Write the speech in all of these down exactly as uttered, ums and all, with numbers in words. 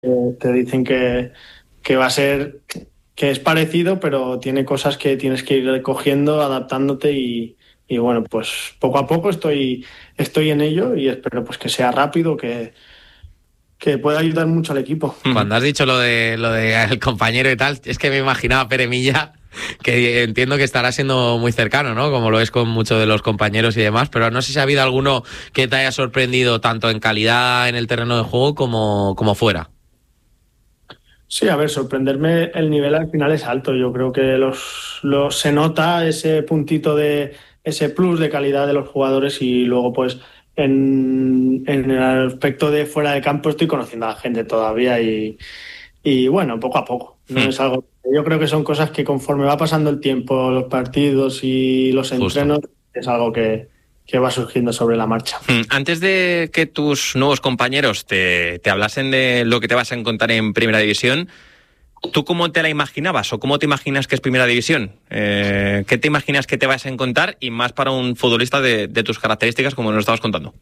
eh, te dicen que, que va a ser, que es parecido, pero tiene cosas que tienes que ir cogiendo, adaptándote y, y bueno, pues poco a poco estoy, estoy en ello y espero pues que sea rápido, que, que pueda ayudar mucho al equipo. Cuando has dicho lo de lo de el compañero y tal, es que me imaginaba a Pere Milla, que entiendo que estará siendo muy cercano, ¿no? Como lo es con muchos de los compañeros y demás, pero no sé si ha habido alguno que te haya sorprendido tanto en calidad en el terreno de juego como, como fuera. Sí, a ver, sorprenderme, el nivel al final es alto. Yo creo que los, los se nota ese puntito de ese plus de calidad de los jugadores y luego pues en, en el aspecto de fuera de campo estoy conociendo a la gente todavía y, y bueno, poco a poco. No Hmm. es algo. Yo creo que son cosas que conforme va pasando el tiempo, los partidos y los Justo. entrenos, es algo que, que va surgiendo sobre la marcha. Antes de que tus nuevos compañeros te, te hablasen de lo que te vas a encontrar en Primera División, ¿tú cómo te la imaginabas o cómo te imaginas que es Primera División? Eh, ¿Qué te imaginas que te vas a encontrar y más para un futbolista de, de tus características como nos estabas contando?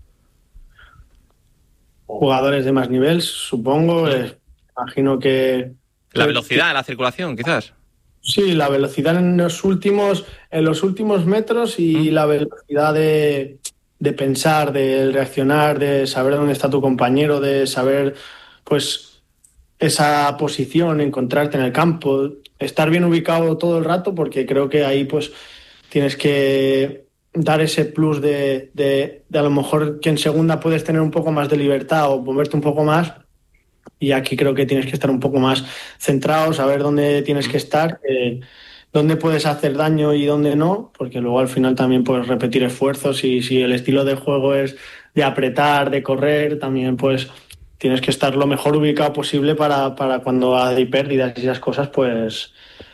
Jugadores de más nivel, supongo. Eh, imagino que... La que- velocidad de la circulación, quizás. Sí, la velocidad en los últimos, en los últimos metros y ¿Mm? la velocidad de, de pensar, de reaccionar, de saber dónde está tu compañero, de saber, pues, esa posición, encontrarte en el campo, estar bien ubicado todo el rato, porque creo que ahí, pues, tienes que dar ese plus de, de, de a lo mejor que en segunda puedes tener un poco más de libertad o moverte un poco más. Y aquí creo que tienes que estar un poco más centrado, saber dónde tienes que estar, eh, dónde puedes hacer daño y dónde no, porque luego al final también puedes repetir esfuerzos y si el estilo de juego es de apretar, de correr, también pues tienes que estar lo mejor ubicado posible para, para cuando hay pérdidas y esas cosas, pues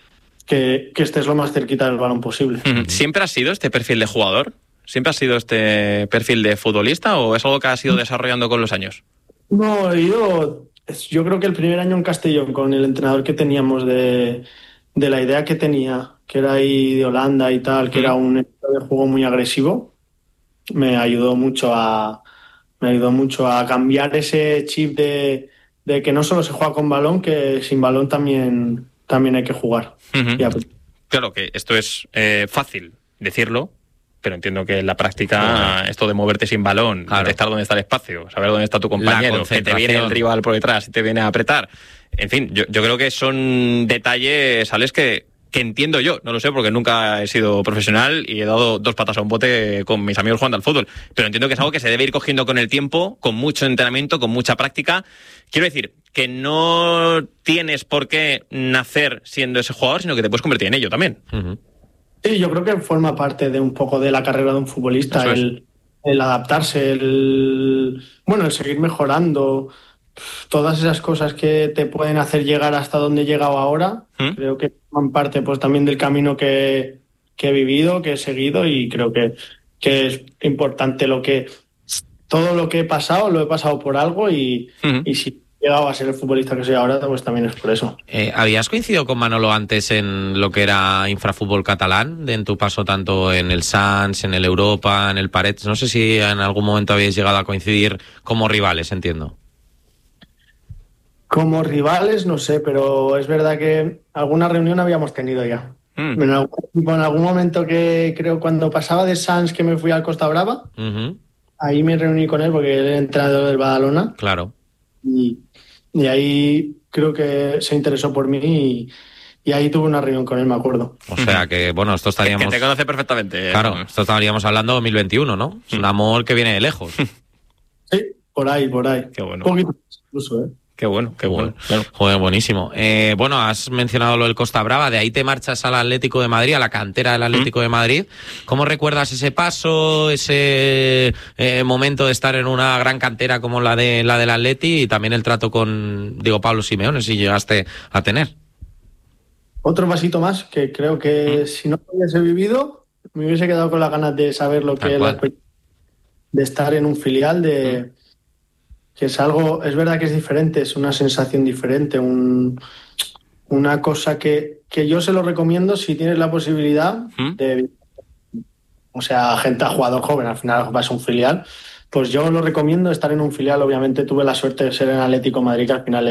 que, que estés lo más cerquita del balón posible. ¿Siempre has sido este perfil de jugador? ¿Siempre has sido este perfil de futbolista o es algo que has ido desarrollando con los años? No, yo, yo creo que el primer año en Castellón, con el entrenador que teníamos de, de la idea que tenía, que era ahí de Holanda y tal, que Mm. era un estilo de juego muy agresivo, me ayudó mucho a, me ayudó mucho a cambiar ese chip de, de que no solo se juega con balón, que sin balón también, también hay que jugar. Ujú. Y a- Claro que esto es eh, fácil decirlo, pero entiendo que en la práctica Claro. esto de moverte sin balón, Claro. detectar dónde está el espacio, saber dónde está tu compañero, que te viene el concentración. rival por detrás y te viene a apretar. En fin, yo, yo creo que son detalles, Alex, que, que entiendo yo, no lo sé porque nunca he sido profesional y he dado dos patas a un bote con mis amigos jugando al fútbol, pero entiendo que es algo que se debe ir cogiendo con el tiempo, con mucho entrenamiento, con mucha práctica. Quiero decir que no tienes por qué nacer siendo ese jugador, sino que te puedes convertir en ello también. Uh-huh. Sí, yo creo que forma parte de un poco de la carrera de un futbolista, Eso es. el, el adaptarse, el bueno, el seguir mejorando, todas esas cosas que te pueden hacer llegar hasta donde he llegado ahora, ¿Mm? creo que forman parte pues también del camino que, que he vivido, que he seguido, y creo que, que es importante lo que todo lo que he pasado, lo he pasado por algo y, Ujú. y si he llegado a ser el futbolista que soy ahora, pues también es por eso. Eh, ¿Habías coincidido con Manolo antes en lo que era infrafútbol catalán, de en tu paso tanto en el Sants, en el Europa, en el Parets? No sé si en algún momento habéis llegado a coincidir como rivales, entiendo. Como rivales, no sé, pero es verdad que alguna reunión habíamos tenido ya. Mm. En algún, en algún momento que creo cuando pasaba de Sants que me fui al Costa Brava, Uh-huh. ahí me reuní con él porque él era entrenador del Badalona Claro. y, y ahí creo que se interesó por mí y, y ahí tuve una reunión con él, me acuerdo. O sea que, bueno, esto Que, estaríamos... que te conoce perfectamente. Claro, esto estaríamos hablando de dos mil veintiuno, ¿no? Es un amor que viene de lejos. Sí, por ahí, por ahí. Qué bueno. Un poquito más incluso, ¿eh? Qué bueno, qué bueno. Claro. Joder, buenísimo. Eh, bueno, has mencionado lo del Costa Brava, de ahí te marchas al Atlético de Madrid, a la cantera del Atlético ¿Mm? de Madrid. ¿Cómo recuerdas ese paso, ese eh, momento de estar en una gran cantera como la de la del Atleti y también el trato con, digo, Pablo Simeone, si llegaste a tener? Otro pasito más que creo que ¿Mm? si no lo hubiese vivido, me hubiese quedado con las ganas de saber lo que Tal es la cual. experiencia de estar en un filial, de ¿Mm? que es algo, es verdad que es diferente, es una sensación diferente, un, una cosa que, que yo se lo recomiendo si tienes la posibilidad ¿Mm? de, o sea, gente a jugador joven, al final vas a un filial, pues yo lo recomiendo estar en un filial. Obviamente tuve la suerte de ser en Atlético de Madrid, que al final